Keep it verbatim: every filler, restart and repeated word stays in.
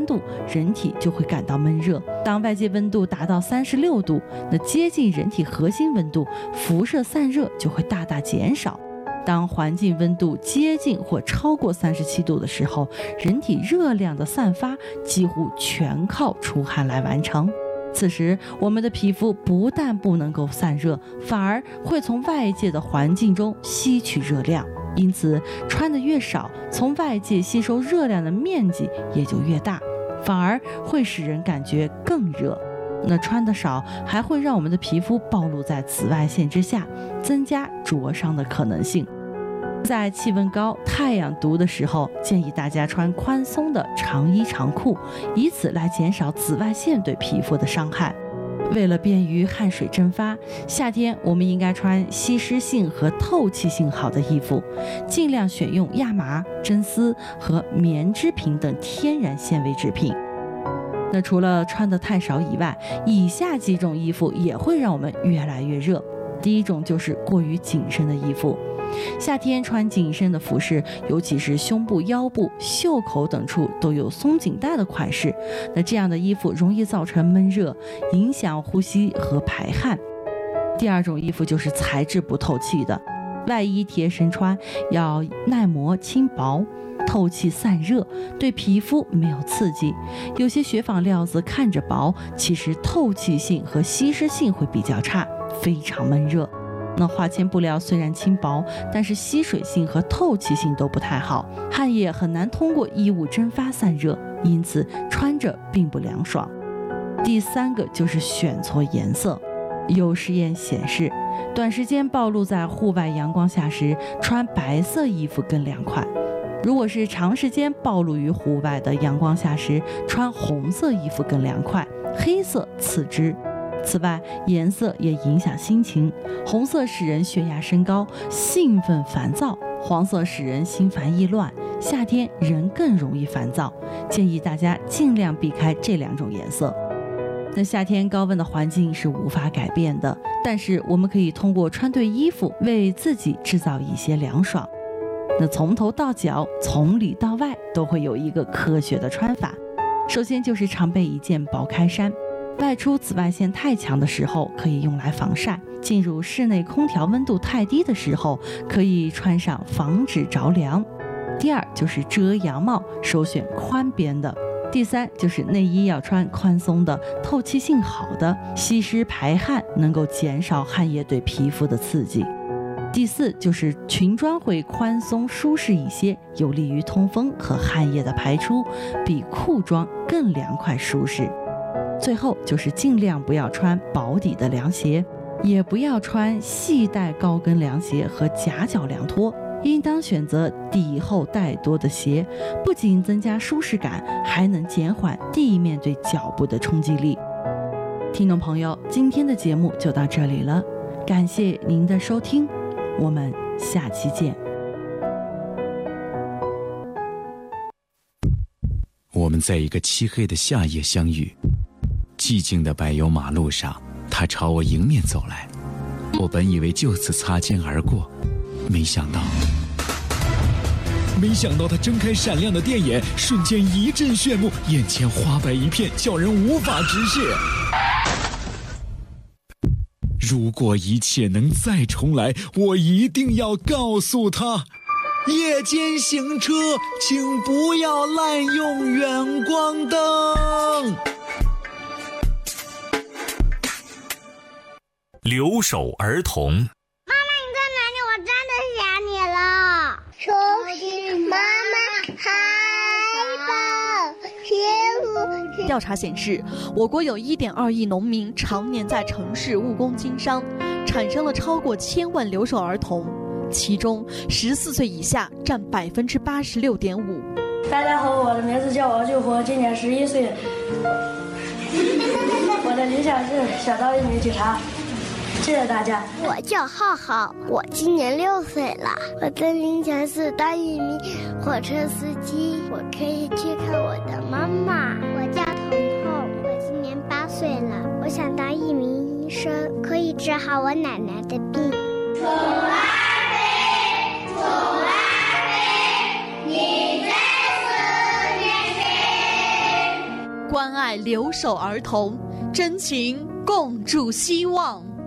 度，人体就会感到闷热。当外界温度达到三十六度，那接近人体核心温度，辐射散热就会大大减少。当环境温度接近或超过三十七度的时候，人体热量的散发几乎全靠出汗来完成。此时我们的皮肤不但不能够散热，反而会从外界的环境中吸取热量，因此穿得越少，从外界吸收热量的面积也就越大，反而会使人感觉更热。那穿得少还会让我们的皮肤暴露在紫外线之下，增加灼伤的可能性。在气温高、太阳毒的时候，建议大家穿宽松的长衣长裤，以此来减少紫外线对皮肤的伤害。为了便于汗水蒸发，夏天我们应该穿吸湿性和透气性好的衣服，尽量选用亚麻、真丝和棉织品等天然纤维制品。那除了穿得太少以外，以下几种衣服也会让我们越来越热。第一种就是过于紧身的衣服。夏天穿紧身的服饰，尤其是胸部、腰部、袖口等处都有松紧带的款式，那这样的衣服容易造成闷热，影响呼吸和排汗。第二种衣服就是材质不透气的，外衣贴身穿要耐磨轻薄，透气散热，对皮肤没有刺激。有些雪纺料子看着薄，其实透气性和吸湿性会比较差，非常闷热。那化纤布料虽然轻薄，但是吸水性和透气性都不太好，汗液很难通过衣物蒸发散热，因此穿着并不凉爽。第三个就是选错颜色。有实验显示，短时间暴露在户外阳光下时，穿白色衣服更凉快。如果是长时间暴露于户外的阳光下时，穿红色衣服更凉快，黑色次之。此外，颜色也影响心情，红色使人血压升高，兴奋烦躁；黄色使人心烦意乱。夏天人更容易烦躁，建议大家尽量避开这两种颜色。那夏天高温的环境是无法改变的，但是我们可以通过穿对衣服为自己制造一些凉爽。那从头到脚，从里到外都会有一个科学的穿法。首先就是常备一件薄开衫，外出紫外线太强的时候可以用来防晒，进入室内空调温度太低的时候可以穿上防止着凉。第二就是遮阳帽，首选宽边的。第三就是内衣要穿宽松的，透气性好的，吸湿排汗，能够减少汗液对皮肤的刺激。第四就是裙装会宽松舒适一些，有利于通风和汗液的排出，比裤装更凉快舒适。最后就是尽量不要穿薄底的凉鞋，也不要穿细带高跟凉鞋和夹脚凉拖，应当选择底厚带多的鞋，不仅增加舒适感，还能减缓地面对脚部的冲击力。听众朋友，今天的节目就到这里了，感谢您的收听，我们下期见。 我们在一个漆黑的夏夜相遇，寂静的柏油马路上，他朝我迎面走来，我本以为就此擦肩而过，没想到没想到他睁开闪亮的电眼，瞬间一阵炫目，眼前花白一片，叫人无法直视。如果一切能再重来，我一定要告诉他，夜间行车请不要滥用远光灯。 留守儿童。 妈妈，你在哪里？我真的想你了。收拾妈妈海报，学调查显示，我国有 一点二亿农民常年在城市务工经商，产生了超过千万留守儿童，其中十四岁以下占百分之八十六点五。 大家好，我的名字叫王救活，今年十一岁。我的理想是想当一名警察。谢谢大家。 我叫浩浩，我今年六岁了。我的理想是当一名火车司机，我可以去看我的妈妈。我叫彤彤，我今年八岁了。我想当一名医生，可以治好我奶奶的病。宠爱妃，宠爱妃，你真是年轻。 关爱留守儿童，真情共筑希望。